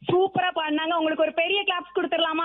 சூப்பரா பாடினாங்க. உங்களுக்கு ஒரு பெரிய கிளாப்ஸ் கொடுத்துடலாமா?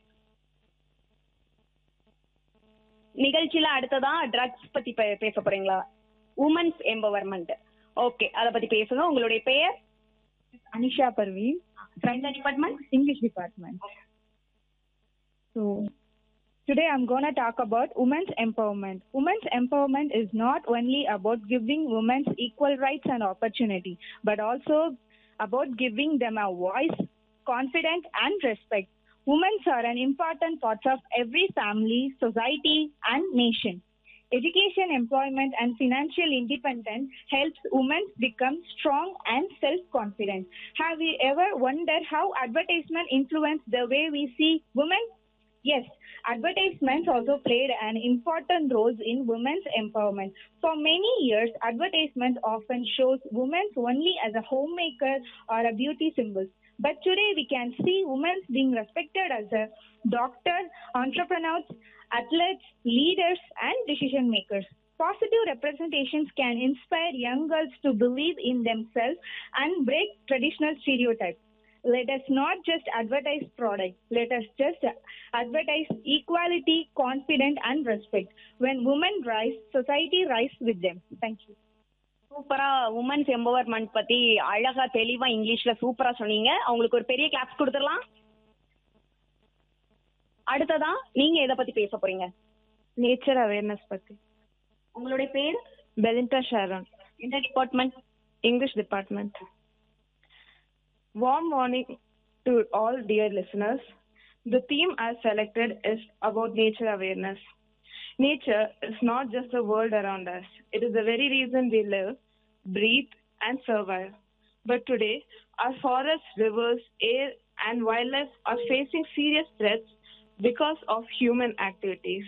நிகழ்ச்சியில அடுத்ததா ட்ரக்ஸ் பத்தி பேச போறீங்களா? Women's empowerment. ஓகே, அத பத்தி பேசுங்க. உங்களுடைய பெயர்? Anisha Parveen, friend department. English department. So today I'm going to talk about women's empowerment. Women's empowerment is not only about giving women equal rights and opportunity, but also about giving them a voice, confidence and respect. Women are an important part of every family, society and nation. Education, employment and financial independence helps women become strong and self-confident. Have you ever wondered how advertisement influence the way we see women? Yes, advertisements also played an important role in women's empowerment. For many years, advertisements often shows women only as a homemaker or a beauty symbol. But today we can see women being respected as a doctor, entrepreneurs, athletes, leaders, and decision makers. Positive representations can inspire young girls to believe in themselves and break traditional stereotypes. Let us not just advertise product. Let us just advertise equality, confidence, and respect. When women rise, society rise with them. Thank you. சூப்பரா women's empowerment பத்தி அழகா தெளிவா இங்கிலீஷ்ல சூப்பரா சொன்னீங்க. அவங்களுக்கு ஒரு பெரிய கிளாப்ஸ் கொடுத்துடலாம். அடுத்ததா நீங்க எதை பத்தி பேச போறீங்க? Nature awareness பத்தி. உங்களுடைய பேர்? Belinda Sharon, எந்த department? English department. Warm morning to all dear listeners. The theme I selected is about nature awareness. Nature is not just the world around us. It is the very reason we live, breathe, and survive. But today, our forests, rivers, air, and wildlife are facing serious threats because of human activities.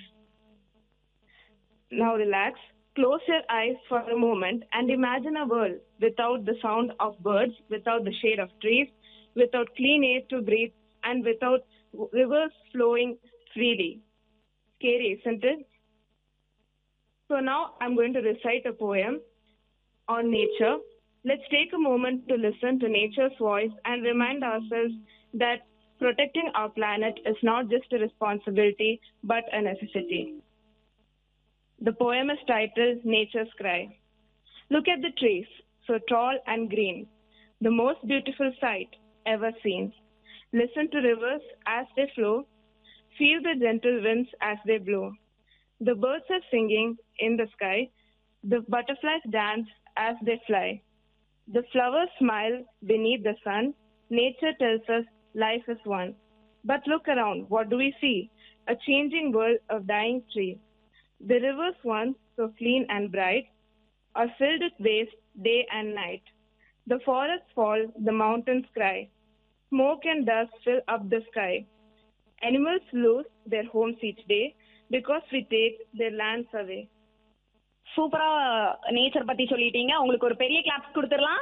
Now relax, close your eyes for a moment, and imagine a world without the sound of birds, without the shade of trees, without clean air to breathe, and without rivers flowing freely. Scary, isn't it? So now I'm going to recite a poem on nature. Let's take a moment to listen to nature's voice and remind ourselves that protecting our planet is not just a responsibility but a necessity. The poem is titled Nature's Cry. Look at the trees, so tall and green, the most beautiful sight ever seen. Listen to rivers as they flow, feel the gentle winds as they blow. The birds are singing in the sky, the butterflies dance as they fly. The flowers smile beneath the sun, nature tells us life is one. But look around, what do we see? A changing world of dying trees. The rivers once so clean and bright are filled with waste day and night. The forests fall, the mountains cry. Smoke and dust fill up the sky. Animals lose their homes each day because we take their lands away. சூப்பரா nature பத்தி சொல்லிட்டீங்க. உங்களுக்கு ஒரு பெரிய claps கொடுத்துடலாம்.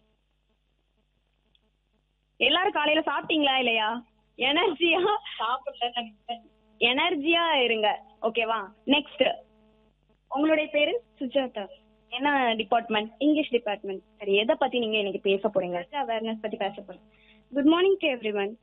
எல்லாரும் காலையில சாப்பிட்டீங்களா இல்லையா? எனர்ஜியா சாப்பிடல, எனர்ஜியா இருங்க. ஓகேவா? நெக்ஸ்ட் உங்களுடைய பேரு? Sujata, என்ன டிபார்ட்மெண்ட்? English department. சரி, எதை பத்தி நீங்க இன்னைக்கு பேச போறீங்க? Awareness பத்தி பேச போறேன். Good morning to everyone.